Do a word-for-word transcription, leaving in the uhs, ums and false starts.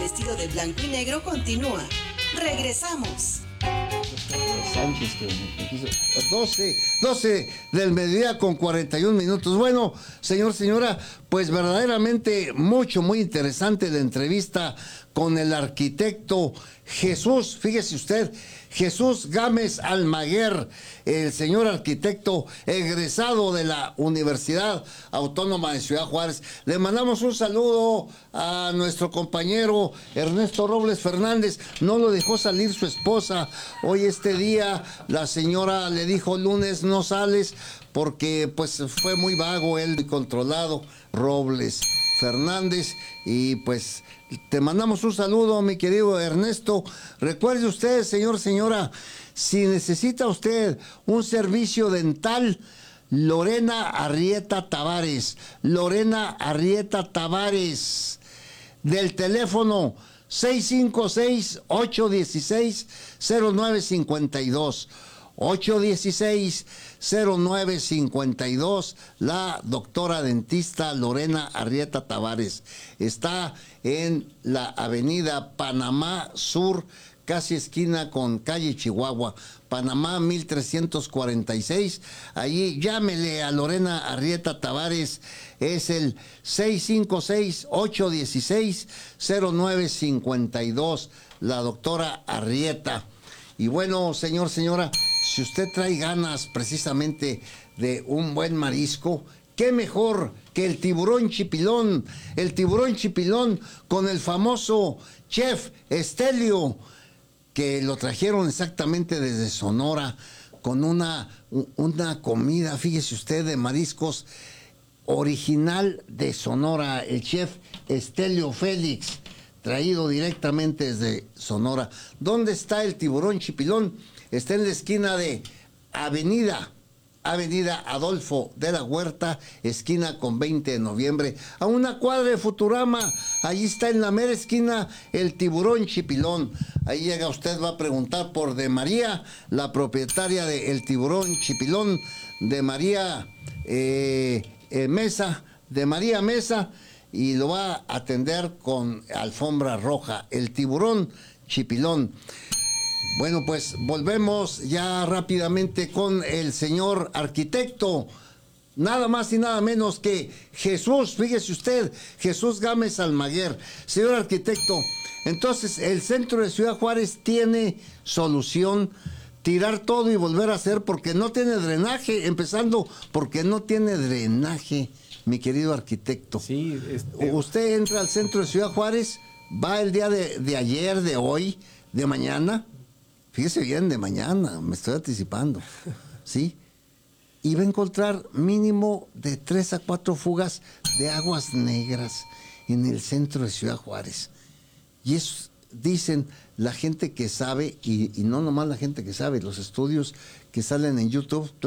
vestido de blanco y negro continúa. Regresamos. Sánchez, que me quiso. doce, doce del mediodía con cuarenta y un minutos. Bueno, señor, señora, pues verdaderamente mucho, muy interesante la entrevista con el arquitecto Jesús, fíjese usted, Jesús Gámez Almaguer, el señor arquitecto egresado de la Universidad Autónoma de Ciudad Juárez. Le mandamos un saludo a nuestro compañero Ernesto Robles Fernández. No lo dejó salir su esposa. Hoy este día la señora le dijo: lunes no sales, porque pues fue muy vago él y controlado, Robles Fernández. Y pues te mandamos un saludo, mi querido Ernesto. Recuerde usted, señor, señora, si necesita usted un servicio dental, Lorena Arrieta Tavares, Lorena Arrieta Tavares, del teléfono seis cinco seis, ocho uno seis, cero nueve cinco dos, ocho uno seis, cero nueve cinco dos, la doctora dentista Lorena Arrieta Tavares. Está en la avenida Panamá Sur, casi esquina con calle Chihuahua, Panamá mil trescientos cuarenta y seis. Allí llámele a Lorena Arrieta Tavares, es el seis cinco seis, ocho uno seis, cero nueve cinco dos, la doctora Arrieta. Y bueno, señor, señora, si usted trae ganas precisamente de un buen marisco, qué mejor que el tiburón chipilón, el tiburón chipilón con el famoso chef Estelio, que lo trajeron exactamente desde Sonora, con una, una comida, fíjese usted, de mariscos original de Sonora, el chef Estelio Félix, traído directamente desde Sonora. ¿Dónde está el tiburón chipilón? Está en la esquina de Avenida, Avenida Adolfo de la Huerta, esquina con veinte de noviembre, a una cuadra de Futurama. Allí está en la mera esquina el tiburón chipilón. Ahí llega usted, va a preguntar por de María, la propietaria de El Tiburón Chipilón, de María eh, eh, Mesa, de María Mesa, y lo va a atender con alfombra roja, el tiburón chipilón. Bueno, pues volvemos ya rápidamente con el señor arquitecto, nada más y nada menos que Jesús, fíjese usted, Jesús Gámez Almaguer. Señor arquitecto, entonces el centro de Ciudad Juárez tiene solución, tirar todo y volver a hacer, porque no tiene drenaje, empezando porque no tiene drenaje, mi querido arquitecto. Sí, este... Usted entra al centro de Ciudad Juárez, va el día de, de ayer, de hoy, de mañana. Fíjese bien, de mañana, me estoy anticipando, ¿sí? Y va a encontrar mínimo de tres a cuatro fugas de aguas negras en el centro de Ciudad Juárez. Y eso dicen la gente que sabe, y, y no nomás la gente que sabe, los estudios que salen en YouTube.